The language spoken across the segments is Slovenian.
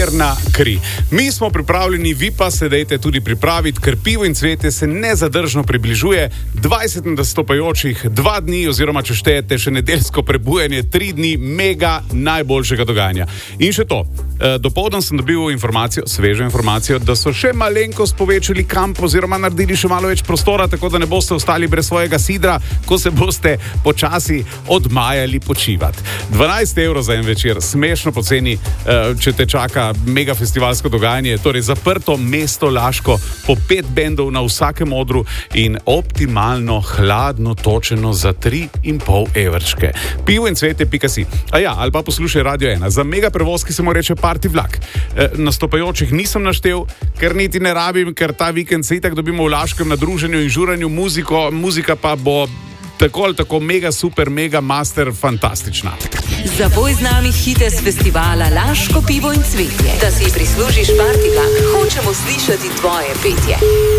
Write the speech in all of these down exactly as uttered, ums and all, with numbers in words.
Na kri. Mi smo pripravljeni, vi pa se dejte tudi pripraviti, ker Pivo in cvetje se nezadržno približuje. dvajset nastopajočih, dva dni oziroma če štejete še nedeljsko prebujanje, tri dni mega najboljšega dogajanja. In še to, dopoldan sem dobil informacijo, svežo informacijo, da so še malenkost povečali kamp oziroma naredili še malo več prostora, tako da ne boste ostali brez svojega sidra, ko se boste počasi odmajali počivati. dvanajst evrov za en večer, smešno poceni, če te čaka mega festivalsko dogajanje, torej zaprto mesto Laško, po pet bendov na vsakem odru in optimalno hladno točeno za tri in pol evrčke. Pivo in cvetje pika si. A ja, ali pa poslušaj Radio ena. Za mega prevoz, ki se mu reče Party vlak. E, nastopajočih nisem naštel, ker niti ne rabim, ker ta vikend se itak dobimo v Laškem na druženju in žuranju muziko, muzika pa bo tako ali tako mega super, mega master, fantastična. Zapoj z nami hite z festivala Laško pivo in cvetje. Da si prislužiš Party vlak, hočemo slišati tvoje petje.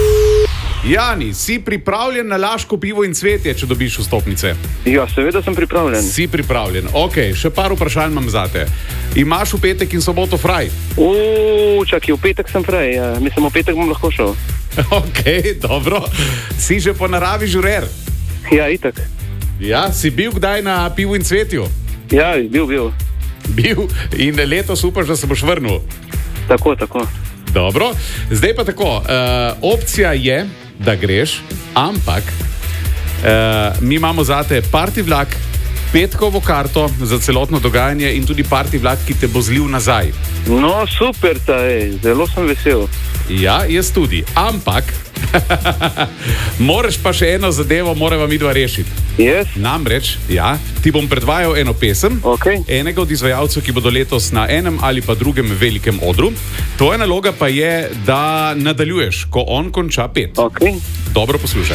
Jani, si pripravljen na Laško pivo in cvetje, če dobiš vstopnice? Ja, seveda sem pripravljen. Si pripravljen. Ok, še par vprašanj imam zate. Imaš v petek in soboto fraj? Uuu, čakaj, v petek sem fraj, ja. Mislim, v petek bom lahko šel. Ok, dobro. Si že po naravi žurer? Ja, itak. Ja, si bil kdaj na pivu in cvetju? Ja, bil, bil. Bil in letos upaš, da se boš vrnil? Tako, tako. Dobro, zdaj pa tako. Uh, opcija je, da greš, ampak uh, mi imamo zate party vlak, petkovo karto za celotno dogajanje in tudi party vlak, ki te bo zlil nazaj. No, super, ta je, zelo sem vesel. Ja, jaz tudi, ampak moraš pa še eno zadevo, morava midva rešiti. Yes. Namreč, ja, ti bom predvajal eno pesem, okay. Enega od izvajalcev, ki bodo letos na enem ali pa drugem velikem odru. Tvoja naloga pa je, da nadaljuješ, ko on konča pet. Okay. Dobro poslušaj.